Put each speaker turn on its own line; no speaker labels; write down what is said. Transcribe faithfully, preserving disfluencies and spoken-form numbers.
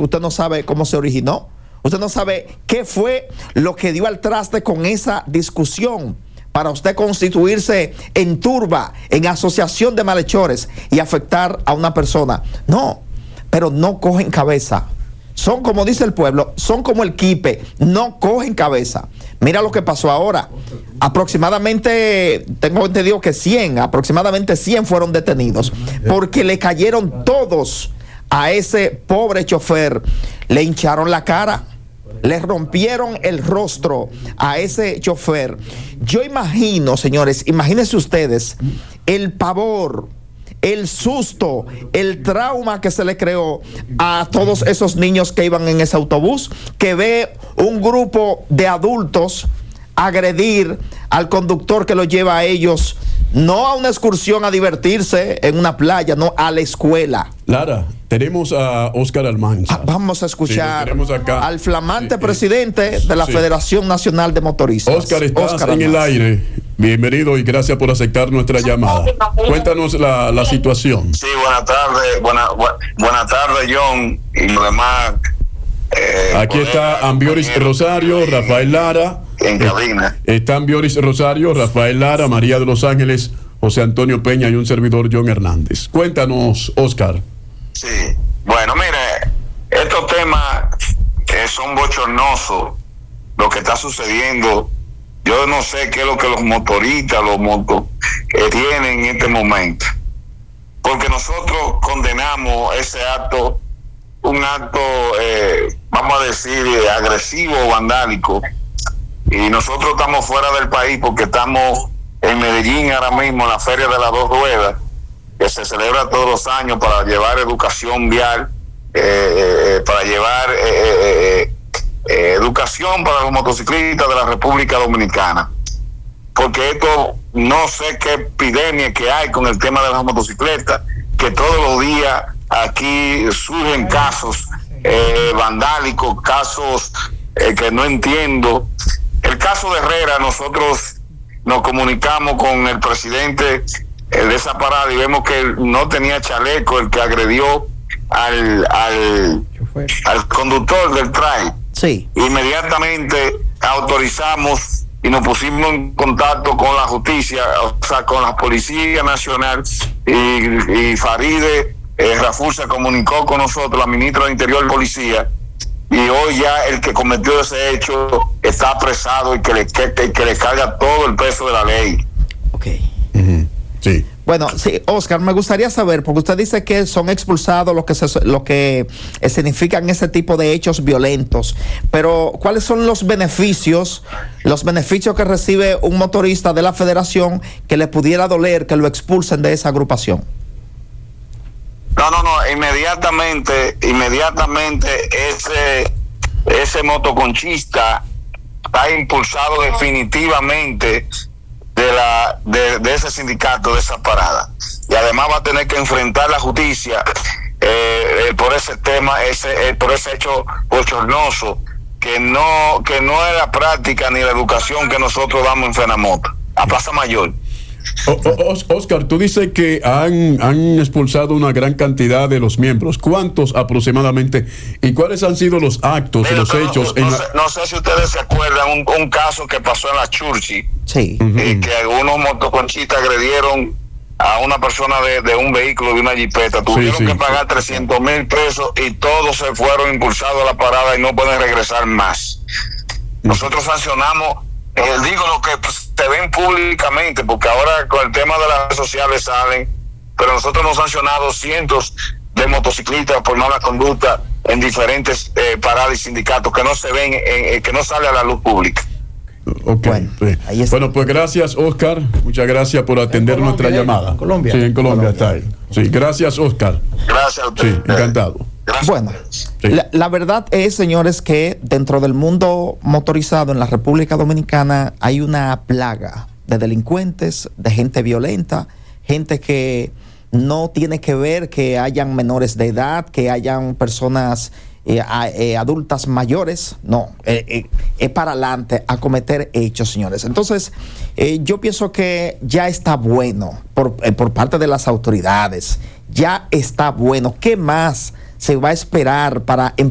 que usted no sabe cómo se originó. Usted no sabe qué fue lo que dio al traste con esa discusión para usted constituirse en turba, en asociación de malhechores y afectar a una persona. No, pero no cogen cabeza. Son, como dice el pueblo, son como el quipe, no cogen cabeza. Mira lo que pasó ahora. Aproximadamente, tengo entendido que cien, aproximadamente cien fueron detenidos porque le cayeron todos a ese pobre chofer. Le hincharon la cara, le rompieron el rostro a ese chofer. Yo imagino, señores, imagínense ustedes el pavor, el susto, el trauma que se le creó a todos esos niños que iban en ese autobús, que ve un grupo de adultos agredir al conductor que lo lleva a ellos, no a una excursión a divertirse en una playa, no, a la escuela.
Lara, tenemos a Oscar Almanza.
Ah, vamos a escuchar
sí,
al flamante
sí,
presidente de la sí. Federación Nacional de Motoristas.
Oscar, estás
Oscar
en el aire. Bienvenido y gracias por aceptar nuestra llamada. Cuéntanos la, la situación.
Sí, buenas tardes, buena, buena, buenas tardes, John, y lo demás.
Eh, Aquí está Ambioris Rosario, Rafael Lara.
En cabina.
Está Ambioris Rosario, Rafael Lara, María de los Ángeles, José Antonio Peña y un servidor, John Hernández. Cuéntanos, Oscar.
Sí, bueno, mire, estos temas eh, son bochornosos, lo que está sucediendo. Yo no sé qué es lo que los motoristas, los motos, eh, tienen en este momento. Porque nosotros condenamos ese acto, un acto, eh, vamos a decir, eh, agresivo o vandálico. Y nosotros estamos fuera del país porque estamos en Medellín ahora mismo, en la Feria de las Dos Ruedas, que se celebra todos los años para llevar educación vial, eh, eh, para llevar eh, eh, eh, educación para los motociclistas de la República Dominicana. Porque esto, no sé qué epidemia que hay con el tema de las motocicletas, que todos los días aquí surgen casos eh, vandálicos, casos eh, que no entiendo. El caso de Herrera, nosotros nos comunicamos con el presidente eh, de esa parada y vemos que él no tenía chaleco, el que agredió al al, al conductor del trail.
Sí.
Inmediatamente autorizamos y nos pusimos en contacto con la justicia, o sea, con la Policía Nacional, y, y Faride eh, Raful se comunicó con nosotros, la ministra de Interior y Policía, y hoy ya el que cometió ese hecho está apresado y que le, que, que le carga todo el peso de la ley.
Ok.
Uh-huh. Sí.
Bueno, sí, Oscar, me gustaría saber, porque usted dice que son expulsados los que se, lo que significan ese tipo de hechos violentos, pero ¿cuáles son los beneficios, los beneficios que recibe un motorista de la federación que le pudiera doler que lo expulsen de esa agrupación?
No, no, no, inmediatamente, inmediatamente ese, ese motoconchista está impulsado definitivamente de la de, de ese sindicato, de esa parada, y además va a tener que enfrentar la justicia eh, eh, por ese tema, ese eh, por ese hecho bochornoso que no que no es la práctica ni la educación que nosotros damos en Fenamoto, a Plaza Mayor.
O, o, Oscar, tú dices que han, han expulsado una gran cantidad de los miembros. ¿Cuántos aproximadamente? ¿Y cuáles han sido los actos,
Mira,
los hechos?
No, no,
en
no,
la...
sé, no sé si ustedes se acuerdan un, un caso que pasó en la Churchi.
Sí.
Uh-huh. eh, que algunos motoconchistas agredieron a una persona de, de un vehículo, de una jipeta. Tuvieron sí, sí, que pagar sí. trescientos mil pesos y todos se fueron impulsados a la parada y no pueden regresar más. Uh-huh. Nosotros sancionamos. Eh, digo lo que pues, se ven públicamente, porque ahora con el tema de las redes sociales salen, pero nosotros hemos sancionado cientos de motociclistas por mala conducta en diferentes eh, paradas y sindicatos que no se ven, eh, que no sale a la luz pública.
Okay. Bueno, sí. bueno, pues gracias, Oscar. Muchas gracias por atender Colombia, nuestra llamada.
En Colombia.
Sí, en Colombia, Colombia está ahí. Sí, gracias, Oscar.
Gracias a usted.
Sí, encantado.
Gracias.
Bueno, sí. la, la verdad es, señores, que dentro del mundo motorizado en la República Dominicana hay una plaga de delincuentes, de gente violenta, gente que no tiene que ver que hayan menores de edad, que hayan personas eh, a, eh, adultas mayores, no, eh, eh, es para adelante a cometer hechos, señores. Entonces, eh, yo pienso que ya está bueno por, eh, por parte de las autoridades, ya está bueno. ¿Qué más se va a esperar para